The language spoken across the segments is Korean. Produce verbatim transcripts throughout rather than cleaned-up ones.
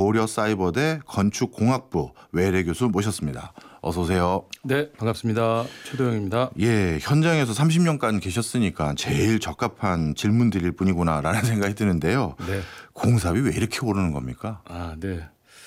고려사이버대 건축공학부 외래 교수 모셨습니다. 어서 오세요. 네, 반갑습니다. 최도영입니다. 예, 현장에서 삼십 년간 계셨으니까 제일 적합한 질문 드릴 분이구나라는 생각이 드는데요. 네. 공사비 왜 이렇게 오르는 겁니까? 아, 네.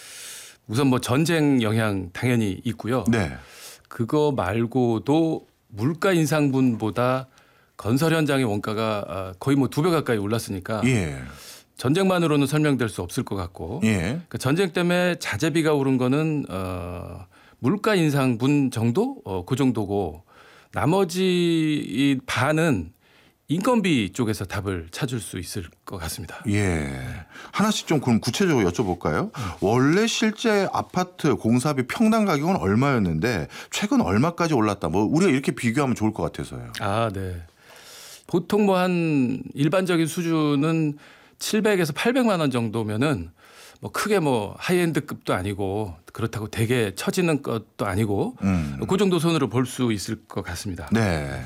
우선 뭐 전쟁 영향 당연히 있고요. 네. 그거 말고도 물가 인상분보다 건설 현장의 원가가 거의 뭐 두 배 가까이 올랐으니까 예. 전쟁만으로는 설명될 수 없을 것 같고 예. 그러니까 전쟁 때문에 자재비가 오른 거는 어, 물가 인상분 정도 어, 그 정도고 나머지 이 반은 인건비 쪽에서 답을 찾을 수 있을 것 같습니다. 예. 하나씩 좀 그럼 구체적으로 여쭤볼까요? 원래 실제 아파트 공사비 평당 가격은 얼마였는데 최근 얼마까지 올랐다. 뭐 우리가 이렇게 비교하면 좋을 것 같아서요. 아, 네. 보통 뭐 한 일반적인 수준은 칠백에서 팔백만 원 정도면은 뭐 크게 뭐 하이엔드급도 아니고 그렇다고 되게 처지는 것도 아니고 음. 그 정도 손으로 볼 수 있을 것 같습니다. 네.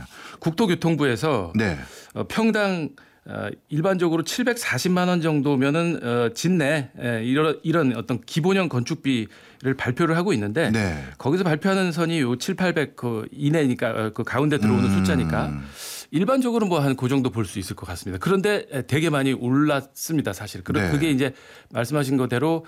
국토교통부에서 네. 어, 평당 어, 일반적으로 칠백사십만 원 정도면은 어, 진내 에, 이런 이런 어떤 기본형 건축비를 발표를 하고 있는데 네. 거기서 발표하는 선이 요 칠팔백 그 이내니까 어, 그 가운데 들어오는 음. 숫자니까 일반적으로 뭐 한 그 정도 볼 수 있을 것 같습니다. 그런데 되게 많이 올랐습니다, 사실. 그러 네. 그게 이제 말씀하신 거대로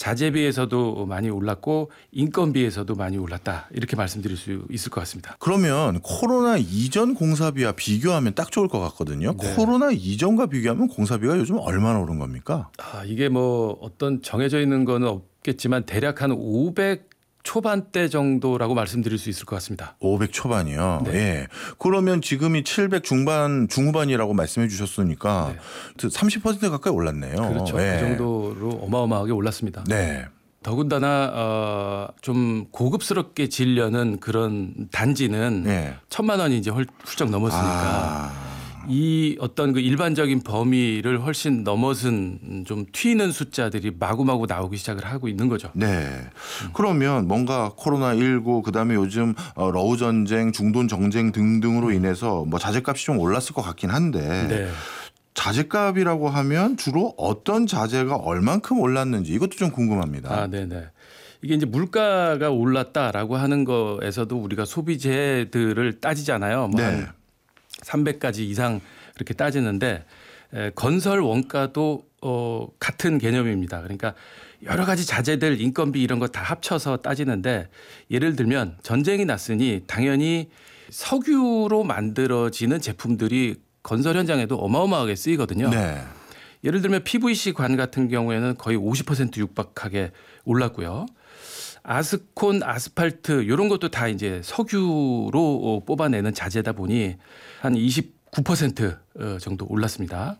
자재비에서도 많이 올랐고 인건비에서도 많이 올랐다 이렇게 말씀드릴 수 있을 것 같습니다. 그러면 코로나 이전 공사비와 비교하면 딱 좋을 것 같거든요. 네. 코로나 이전과 비교하면 공사비가 요즘 얼마나 오른 겁니까? 아, 이게 뭐 어떤 정해져 있는 거는 없겠지만 대략 한 오백 초반대 정도라고 말씀드릴 수 있을 것 같습니다. 오백 초반이요. 네. 예. 그러면 지금이 칠백 중반 중후반이라고 말씀해 주셨으니까 네. 삼십 퍼센트 가까이 올랐네요. 그렇죠. 예. 그 정도로 어마어마하게 올랐습니다. 네. 더군다나 어, 좀 고급스럽게 지으려는 그런 단지는 네. 천만 원이 이제 헐- 훌쩍 넘었으니까 아. 이 어떤 그 일반적인 범위를 훨씬 넘어선 좀 튀는 숫자들이 마구마구 나오기 시작을 하고 있는 거죠. 네. 그러면 뭔가 코로나 십구 그다음에 요즘 어, 러우 전쟁, 중동 정쟁 등등으로 인해서 뭐 자재값이 좀 올랐을 것 같긴 한데 네. 자재값이라고 하면 주로 어떤 자재가 얼만큼 올랐는지 이것도 좀 궁금합니다. 아, 네네. 이게 이제 물가가 올랐다라고 하는 거에서도 우리가 소비재들을 따지잖아요. 뭐 네. 한 삼백 가지 이상 이렇게 따지는데 에, 건설 원가도 어, 같은 개념입니다. 그러니까 여러 가지 자재들 인건비 이런 거 다 합쳐서 따지는데 예를 들면 전쟁이 났으니 당연히 석유로 만들어지는 제품들이 건설 현장에도 어마어마하게 쓰이거든요. 네. 예를 들면 피브이씨 관 같은 경우에는 거의 오십 퍼센트 육박하게 올랐고요. 아스콘, 아스팔트 이런 것도 다 이제 석유로 뽑아내는 자재다 보니 한 이십구 퍼센트 정도 올랐습니다.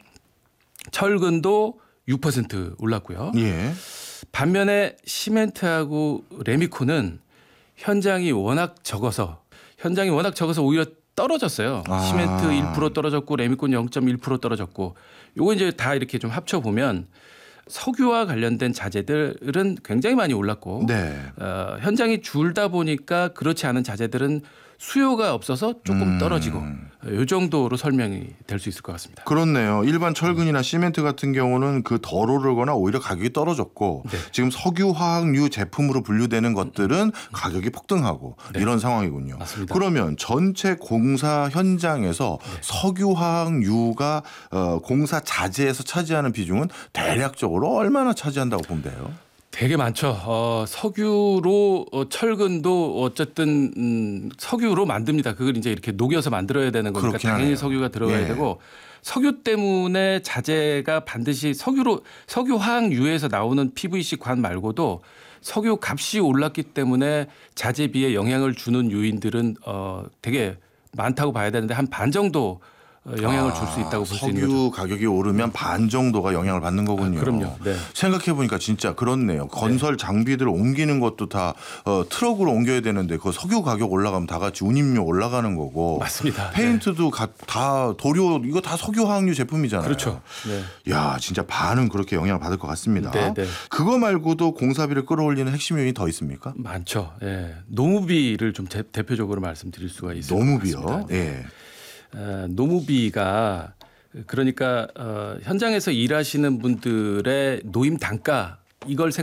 철근도 육 퍼센트 올랐고요. 예. 반면에 시멘트하고 레미콘은 현장이 워낙 적어서 현장이 워낙 적어서 오히려 떨어졌어요. 아. 시멘트 일 퍼센트 떨어졌고 레미콘 영 점 일 퍼센트 떨어졌고 요거 이제 다 이렇게 좀 합쳐 보면 석유와 관련된 자재들은 굉장히 많이 올랐고 네. 어, 현장이 줄다 보니까 그렇지 않은 자재들은 수요가 없어서 조금 음. 떨어지고 이 정도로 설명이 될 수 있을 것 같습니다. 그렇네요. 일반 철근이나 시멘트 같은 경우는 그 덜 오르거나 오히려 가격이 떨어졌고 네. 지금 석유화학류 제품으로 분류되는 것들은 가격이 폭등하고 네. 이런 상황이군요. 맞습니다. 그러면 전체 공사 현장에서 네. 석유화학류가 어, 공사 자재에서 차지하는 비중은 대략적으로 얼마나 차지한다고 보면 돼요? 되게 많죠. 어, 석유로 어, 철근도 어쨌든 음, 석유로 만듭니다. 그걸 이제 이렇게 녹여서 만들어야 되는 거니까 그렇긴 당연히 하네요. 석유가 들어가야 예. 되고 석유 때문에 자재가 반드시 석유로 석유 화학유에서 나오는 피브이씨 관 말고도 석유 값이 올랐기 때문에 자재비에 영향을 주는 요인들은 어, 되게 많다고 봐야 되는데 한 반 정도 영향을 줄 수 있다고 볼 수 있는 거죠. 석유 가격이 오르면 반 정도가 영향을 받는 거군요. 아, 그럼요. 네. 생각해 보니까 진짜 그렇네요. 건설 장비들 옮기는 것도 다 어, 트럭으로 옮겨야 되는데 그 석유 가격 올라가면 다 같이 운임료 올라가는 거고. 맞습니다. 페인트도 가, 다 도료 이거 다 석유화학류 제품이잖아요. 그렇죠. 네. 야, 진짜 반은 그렇게 영향을 받을 것 같습니다. 네, 네. 그거 말고도 공사비를 끌어올리는 핵심 요인이 더 있습니까? 많죠. 예. 노무비를 좀 제, 대표적으로 말씀드릴 수가 있을 노무비요. 것 같습니다. 네. 예. 어, 노무비가 그러니까 어, 현장에서 일하시는 분들의 노임 단가 이걸